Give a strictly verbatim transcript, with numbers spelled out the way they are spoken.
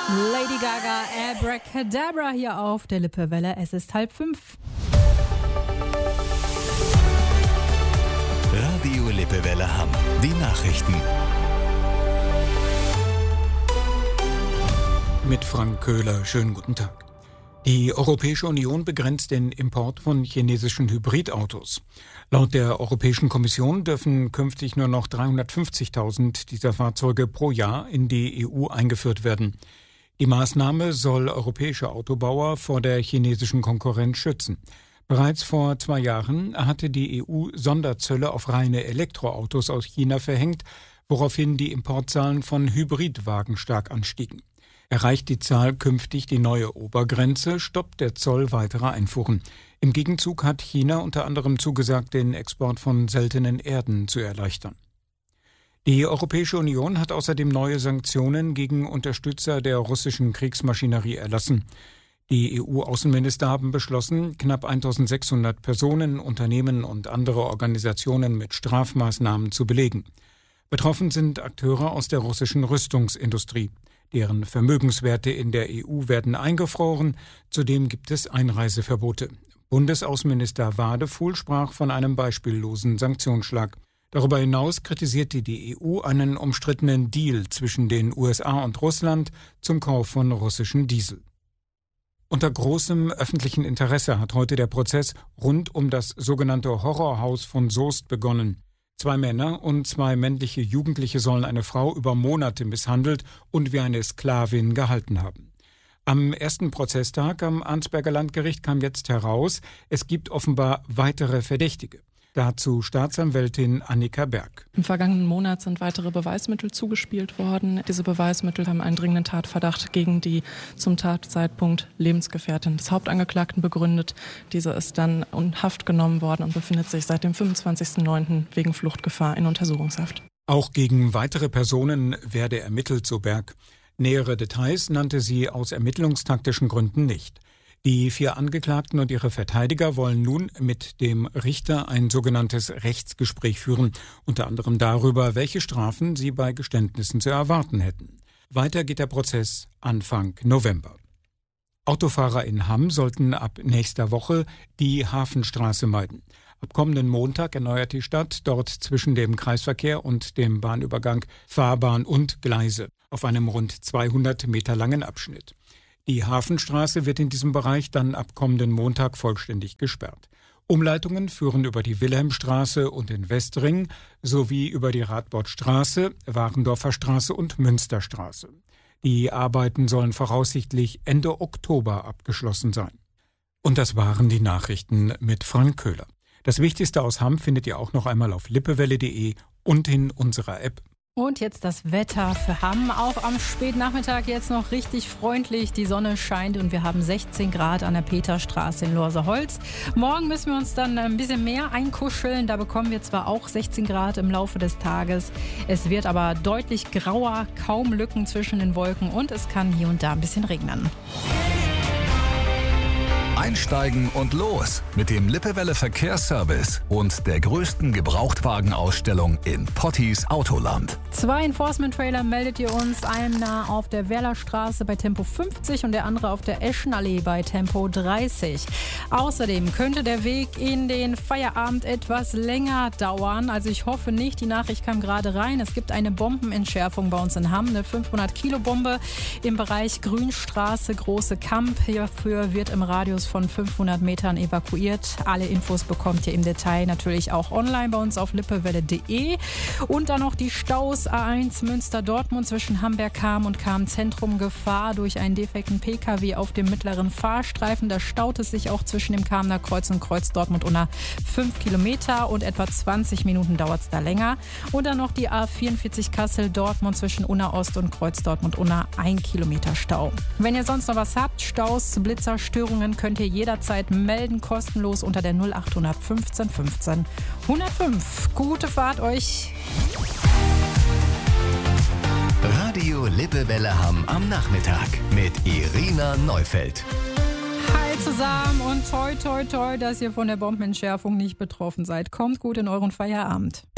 Lady Gaga, Abracadabra hier auf der Lippewelle. Es ist halb fünf. Radio Lippewelle Hamm. Die Nachrichten. Mit Frank Köhler. Schönen guten Tag. Die Europäische Union begrenzt den Import von chinesischen Hybridautos. Laut der Europäischen Kommission dürfen künftig nur noch dreihundertfünfzigtausend dieser Fahrzeuge pro Jahr in die E U eingeführt werden. Die Maßnahme soll europäische Autobauer vor der chinesischen Konkurrenz schützen. Bereits vor zwei Jahren hatte die E U Sonderzölle auf reine Elektroautos aus China verhängt, woraufhin die Importzahlen von Hybridwagen stark anstiegen. Erreicht die Zahl künftig die neue Obergrenze, stoppt der Zoll weitere Einfuhren. Im Gegenzug hat China unter anderem zugesagt, den Export von seltenen Erden zu erleichtern. Die Europäische Union hat außerdem neue Sanktionen gegen Unterstützer der russischen Kriegsmaschinerie erlassen. Die E U-Außenminister haben beschlossen, knapp eintausendsechshundert Personen, Unternehmen und andere Organisationen mit Strafmaßnahmen zu belegen. Betroffen sind Akteure aus der russischen Rüstungsindustrie. Deren Vermögenswerte in der E U werden eingefroren. Zudem gibt es Einreiseverbote. Bundesaußenminister Wadefuhl sprach von einem beispiellosen Sanktionsschlag. Darüber hinaus kritisierte die E U einen umstrittenen Deal zwischen den U S A und Russland zum Kauf von russischen Diesel. Unter großem öffentlichen Interesse hat heute der Prozess rund um das sogenannte Horrorhaus von Soest begonnen. Zwei Männer und zwei männliche Jugendliche sollen eine Frau über Monate misshandelt und wie eine Sklavin gehalten haben. Am ersten Prozesstag am Arnsberger Landgericht kam jetzt heraus, es gibt offenbar weitere Verdächtige. Dazu Staatsanwältin Annika Berg. Im vergangenen Monat sind weitere Beweismittel zugespielt worden. Diese Beweismittel haben einen dringenden Tatverdacht gegen die zum Tatzeitpunkt Lebensgefährtin des Hauptangeklagten begründet. Diese ist dann in Haft genommen worden und befindet sich seit dem fünfundzwanzigsten neunten wegen Fluchtgefahr in Untersuchungshaft. Auch gegen weitere Personen werde ermittelt, so Berg. Nähere Details nannte sie aus ermittlungstaktischen Gründen nicht. Die vier Angeklagten und ihre Verteidiger wollen nun mit dem Richter ein sogenanntes Rechtsgespräch führen, unter anderem darüber, welche Strafen sie bei Geständnissen zu erwarten hätten. Weiter geht der Prozess Anfang November. Autofahrer in Hamm sollten ab nächster Woche die Hafenstraße meiden. Ab kommenden Montag erneuert die Stadt dort zwischen dem Kreisverkehr und dem Bahnübergang Fahrbahn und Gleise auf einem rund zweihundert Meter langen Abschnitt. Die Hafenstraße wird in diesem Bereich dann ab kommenden Montag vollständig gesperrt. Umleitungen führen über die Wilhelmstraße und den Westring sowie über die Radbordstraße, Warendorfer Straße und Münsterstraße. Die Arbeiten sollen voraussichtlich Ende Oktober abgeschlossen sein. Und das waren die Nachrichten mit Frank Köhler. Das Wichtigste aus Hamm findet ihr auch noch einmal auf lippewelle punkt de und in unserer App. Und jetzt das Wetter für Hamm. Auch am Spätnachmittag jetzt noch richtig freundlich. Die Sonne scheint und wir haben sechzehn Grad an der Peterstraße in Lorserholz. Morgen müssen wir uns dann ein bisschen mehr einkuscheln. Da bekommen wir zwar auch sechzehn Grad im Laufe des Tages. Es wird aber deutlich grauer, kaum Lücken zwischen den Wolken und es kann hier und da ein bisschen regnen. Einsteigen und los mit dem Lippewelle Verkehrsservice und der größten Gebrauchtwagenausstellung in Pottis Autoland. Zwei Enforcement-Trailer meldet ihr uns, einer auf der Werlerstraße bei Tempo fünfzig und der andere auf der Eschenallee bei Tempo dreißig. Außerdem könnte der Weg in den Feierabend etwas länger dauern. Also ich hoffe nicht, die Nachricht kam gerade rein. Es gibt eine Bombenentschärfung bei uns in Hamm, eine fünfhundert Kilo Bombe im Bereich Grünstraße, Große Kamp. Hierfür wird im Radius von fünfhundert Metern evakuiert. Alle Infos bekommt ihr im Detail natürlich auch online bei uns auf lippewelle punkt de. Und dann noch die Staus A eins Münster-Dortmund zwischen Hamberg-Cham und Cham-Zentrum. Gefahr durch einen defekten P K W auf dem mittleren Fahrstreifen. Da staut es sich auch zwischen dem Chamener Kreuz und Kreuz Dortmund-Unna fünf Kilometer und etwa zwanzig Minuten dauert es da länger. Und dann noch die A vierundvierzig Kassel-Dortmund zwischen Unna Ost und Kreuz Dortmund-Unna ein Kilometer Stau. Wenn ihr sonst noch was habt, Staus, Blitzer, Störungen, könnt ihr jederzeit melden, kostenlos unter der null acht fünfzehn fünfzehn hundertfünf. Gute Fahrt euch! Radio Lippewelle Hamm am Nachmittag mit Irina Neufeld. Hi zusammen und toi toi toi, dass ihr von der Bombenentschärfung nicht betroffen seid. Kommt gut in euren Feierabend.